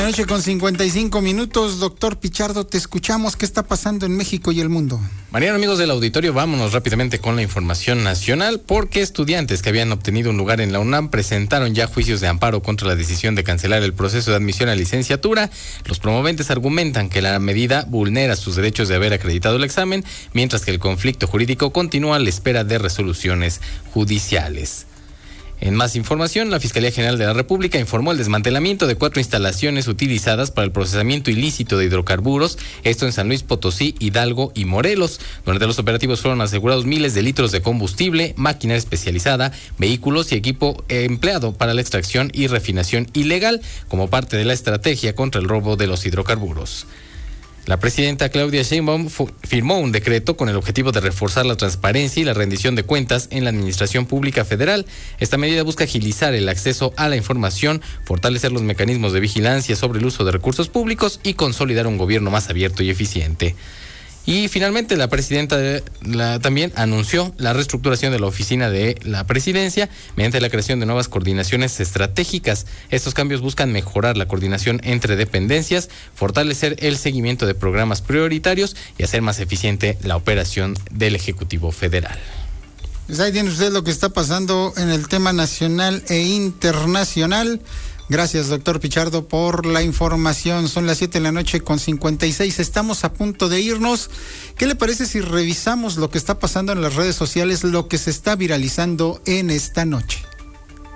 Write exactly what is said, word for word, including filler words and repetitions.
noche con cincuenta y cinco minutos. Doctor Pichardo, te escuchamos. ¿Qué está pasando en México y el mundo? Mariano, amigos del auditorio, vámonos rápidamente con la información nacional, porque estudiantes que habían obtenido un lugar en la UNAM presentaron ya juicios de amparo contra la decisión de cancelar el proceso de admisión a licenciatura. Los promoventes argumentan que la medida vulnera sus derechos de haber acreditado el examen, mientras que el conflicto jurídico continúa a la espera de resoluciones judiciales. En más información, la Fiscalía General de la República informó el desmantelamiento de cuatro instalaciones utilizadas para el procesamiento ilícito de hidrocarburos, esto en San Luis Potosí, Hidalgo y Morelos. Durante los operativos fueron asegurados miles de litros de combustible, maquinaria especializada, vehículos y equipo empleado para la extracción y refinación ilegal, como parte de la estrategia contra el robo de los hidrocarburos. La presidenta Claudia Sheinbaum firmó un decreto con el objetivo de reforzar la transparencia y la rendición de cuentas en la administración pública federal. Esta medida busca agilizar el acceso a la información, fortalecer los mecanismos de vigilancia sobre el uso de recursos públicos y consolidar un gobierno más abierto y eficiente. Y finalmente la presidenta de la, también anunció la reestructuración de la oficina de la presidencia mediante la creación de nuevas coordinaciones estratégicas. Estos cambios buscan mejorar la coordinación entre dependencias, fortalecer el seguimiento de programas prioritarios y hacer más eficiente la operación del Ejecutivo Federal. Pues ahí tiene usted lo que está pasando en el tema nacional e internacional. Gracias, doctor Pichardo, por la información. Son las siete de la noche con cincuenta y seis. Estamos a punto de irnos. ¿Qué le parece si revisamos lo que está pasando en las redes sociales, lo que se está viralizando en esta noche?